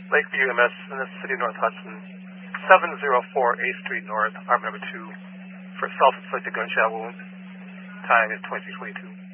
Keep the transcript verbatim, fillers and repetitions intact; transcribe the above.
Lakeview E M S in the city of North Hudson, seven oh four eighth Street North, apartment number two, for self-inflicted gunshot wound. Time is twenty twenty-two.